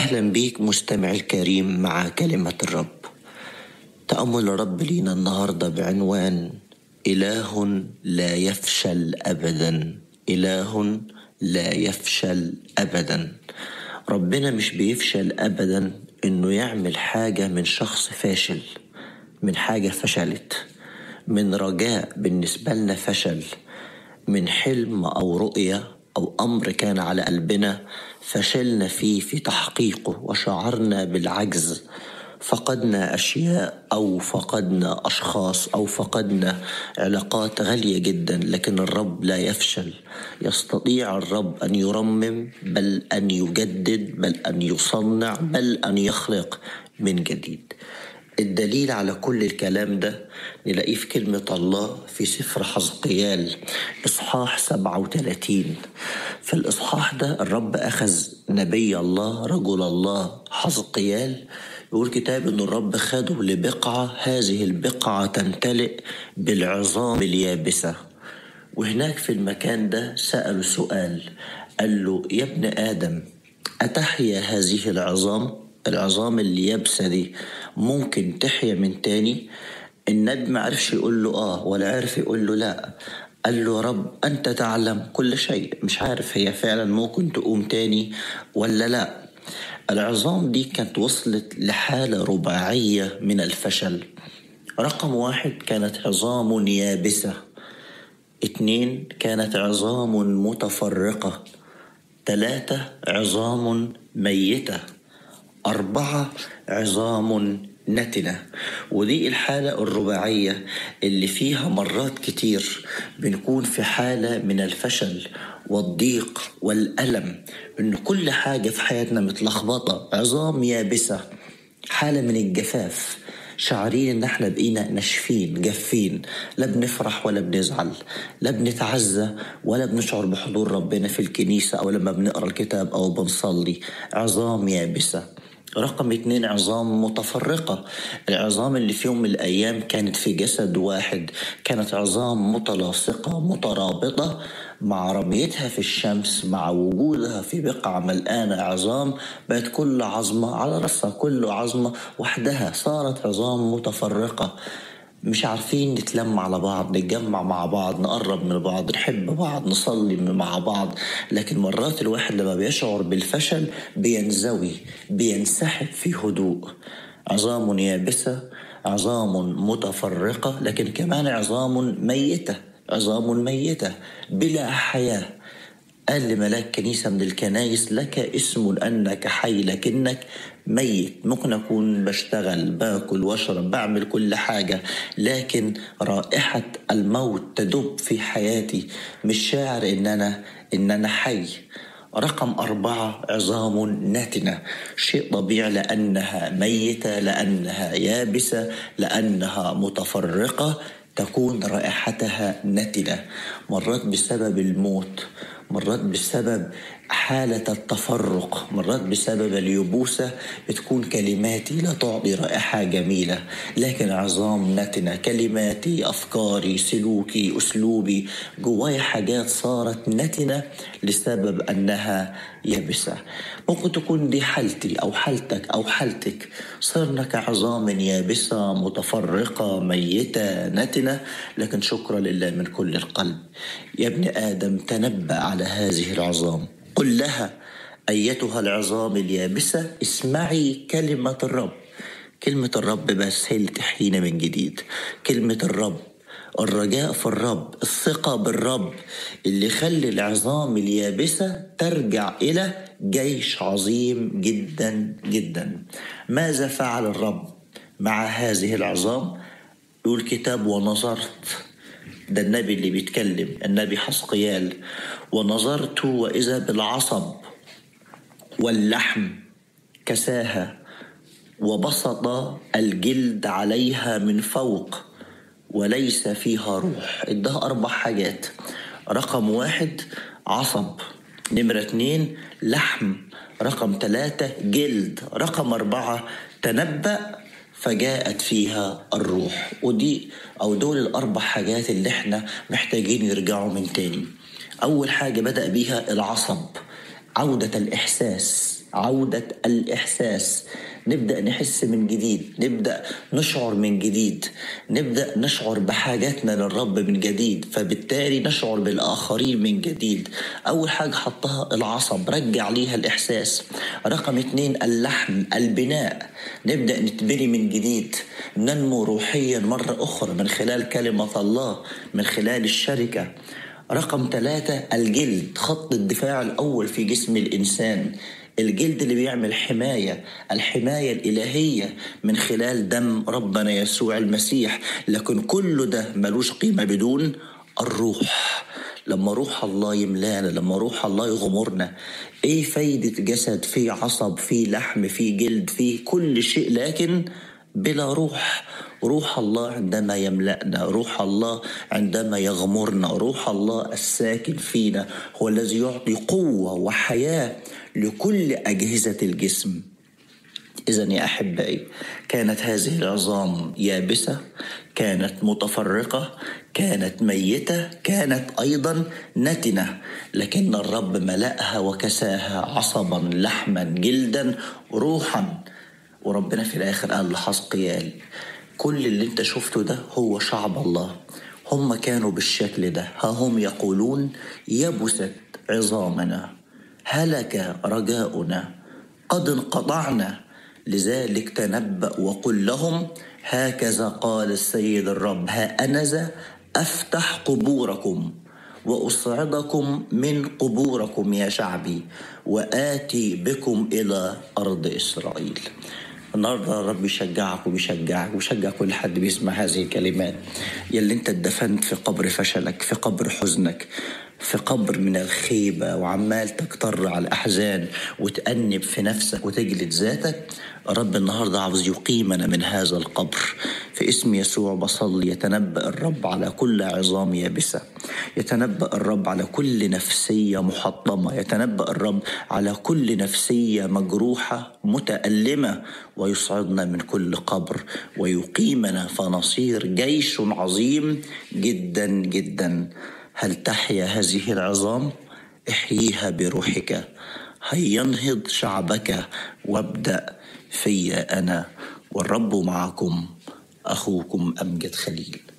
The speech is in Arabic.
أهلا بيك مستمع الكريم مع كلمة الرب. تأمل الرب لينا النهاردة بعنوان إله لا يفشل أبدا. إله لا يفشل أبدا. ربنا مش بيفشل أبدا إنه يعمل حاجة من شخص فاشل، من حاجة فشلت، من رجاء بالنسبة لنا فشل، من حلم أو رؤية أو أمر كان على قلبنا فشلنا فيه في تحقيقه وشعرنا بالعجز، فقدنا أشياء أو فقدنا أشخاص أو فقدنا علاقات غالية جدا. لكن الرب لا يفشل. يستطيع الرب أن يرمم، بل أن يجدد، بل أن يصنع، بل أن يخلق من جديد. الدليل على كل الكلام ده نلاقيه في كلمة الله في سفر حزقيال إصحاح 37. في الإصحاح ده الرب أخذ نبي الله رجل الله حزقيال، يقول كتاب إن الرب خده لبقعة، هذه البقعة تمتلئ بالعظام اليابسة. وهناك في المكان ده سأله سؤال، قال له يا ابن آدم أتحيا هذه العظام اللي يابسة دي ممكن تحيا من تاني؟ النبي ما عرفش يقول له ولا عرف يقول له لا. قال له رب أنت تعلم كل شيء، مش عارف هي فعلا ممكن تقوم تاني ولا لا. العظام دي كانت وصلت لحالة رباعية من الفشل. رقم 1 كانت عظام يابسة، 2 كانت عظام متفرقة، 3 عظام ميتة، 4 عظام نتنة. ودي الحالة الرباعية اللي فيها مرات كتير بنكون في حالة من الفشل والضيق والألم، إن كل حاجة في حياتنا متلخبطة. عظام يابسة، حالة من الجفاف، شعرين ان احنا بقينا ناشفين جافين، لا بنفرح ولا بنزعل، لا بنتعزى ولا بنشعر بحضور ربنا في الكنيسة او لما بنقرأ الكتاب او بنصلي. عظام يابسة. رقم 2 عظام متفرقة، العظام اللي في يوم من الأيام كانت في جسد واحد، كانت عظام متلاصقة مترابطة، مع رميتها في الشمس، مع وجودها في بقعة ملقانة عظام، بقت كل عظمة على رأسها، كل عظمة وحدها صارت عظام متفرقة. مش عارفين نتلم على بعض، نتجمع مع بعض، نقرب من بعض، نحب بعض، نصلي مع بعض. لكن مرات الواحد لما بيشعر بالفشل بينزوي، بينسحب في هدوء. عظام يابسة، عظام متفرقة، لكن كمان عظام ميتة، عظام ميتة بلا حياة. قال لملاك كنيسة من الكنايس لك اسم أنك حي لكنك ميت. ممكن أكون بشتغل، باكل واشرب، بعمل كل حاجة، لكن رائحة الموت تدب في حياتي، مش شاعر إن أنا حي. رقم 4 عظام ناتنة، شيء طبيعي لأنها ميتة، لأنها يابسة، لأنها متفرقة تكون رائحتها نتنة، مرات بسبب الموت، مرات بسبب حالة التفرق، مرات بسبب اليبوسة بتكون كلماتي لا تعطي رائحة جميلة. لكن عظام نتنة، كلماتي، أفكاري، سلوكي، أسلوبي، جواي حاجات صارت نتنة لسبب أنها يابسة. ممكن تكون دي حالتي أو حالتك أو حالتك، صرنا كعظام يابسة متفرقة ميتة نتنة. لكن شكرا لله من كل القلب. يا ابن آدم تنبأ على هذه العظام، قل لها أيتها العظام اليابسة اسمعي كلمة الرب. كلمة الرب بس هي اللي تحيينا من جديد. كلمة الرب، الرجاء في الرب، الثقة بالرب اللي يخلي العظام اليابسة ترجع إلى جيش عظيم جدا جدا. ماذا فعل الرب مع هذه العظام؟ يقول الكتاب ونظرت، ده النبي اللي بيتكلم، النبي حزقيال، ونظرت وإذا بالعصب واللحم كساها، وبسط الجلد عليها من فوق وليس فيها روح. ادها 4 حاجات. رقم 1 عصب، نمرة 2 لحم، رقم 3 جلد، رقم 4 تنبأ فجاءت فيها الروح. ودي أو دول ال4 حاجات اللي احنا محتاجين يرجعوا من تاني. أول حاجة بدأ بيها العصب، عودة الإحساس، عودة الإحساس. نبدأ نحس من جديد، نبدأ نشعر من جديد، نبدأ نشعر بحاجاتنا للرب من جديد، فبالتالي نشعر بالآخرين من جديد. أول حاجة حطها العصب، رجع ليها الإحساس. رقم 2 اللحم، البناء، نبدأ نتبني من جديد، ننمو روحيا مرة أخرى من خلال كلمة الله، من خلال الشركة. رقم 3 الجلد، خط الدفاع الأول في جسم الإنسان، الجلد اللي بيعمل حماية، الحماية الإلهية من خلال دم ربنا يسوع المسيح. لكن كل ده ملوش قيمة بدون الروح. لما روح الله يملانا، لما روح الله يغمرنا، ايه فايدة جسد فيه عصب، فيه لحم، فيه جلد، فيه كل شيء، لكن بلا روح؟ روح الله عندما يملأنا، روح الله عندما يغمرنا، روح الله الساكن فينا هو الذي يعطي قوة وحياة لكل أجهزة الجسم. إذن يا أحبائي، كانت هذه العظام يابسة، كانت متفرقة، كانت ميتة، كانت أيضا نتنة، لكن الرب ملأها وكساها عصبا، لحما، جلدا، روحا. وربنا في الآخر قال لحزقيال كل اللي انت شفته ده هو شعب الله، هم كانوا بالشكل ده، ها هم يقولون يبست عظامنا، هلك رجاؤنا، قد انقطعنا، لذلك تنبأ وقل لهم هكذا قال السيد الرب، ها أنا أفتح قبوركم وأصعدكم من قبوركم يا شعبي، وآتي بكم إلى أرض إسرائيل. النهاردة الرب يشجعك وبيشجعك ويشجع كل حد بيسمع هذه الكلمات. يلي انت اتدفنت في قبر فشلك، في قبر حزنك، في قبر من الخيبة، وعمال تكتر على الأحزان وتأنب في نفسك وتجلد ذاتك، الرب النهاردة عاوز يقيمنا من هذا القبر. في اسم يسوع بصلي، يتنبأ الرب على كل عظام يابسة، يتنبأ الرب على كل نفسية محطمة، يتنبأ الرب على كل نفسية مجروحة متألمة، ويصعدنا من كل قبر ويقيمنا فنصير جيش عظيم جدا جدا. هل تحيا هذه العظام؟ احييها بروحك. هيا ينهض شعبك وابدأ في أنا، والرب معكم. أخوكم أمجد خليل.